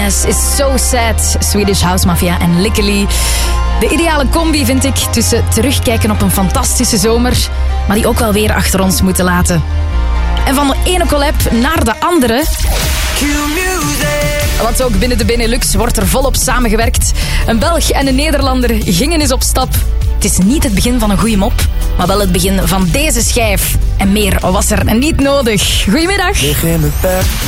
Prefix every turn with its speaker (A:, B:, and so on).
A: Happiness is so sad. Swedish House Mafia en Lickily. De ideale combi vind ik tussen terugkijken op een fantastische zomer, maar die ook wel weer achter ons moeten laten. En van de ene collab naar de andere. Want ook binnen de Benelux wordt er volop samengewerkt. Een Belg en een Nederlander gingen eens op stap. Het is niet het begin van een goede mop, maar wel het begin van deze schijf. En meer was er niet nodig. Goedemiddag.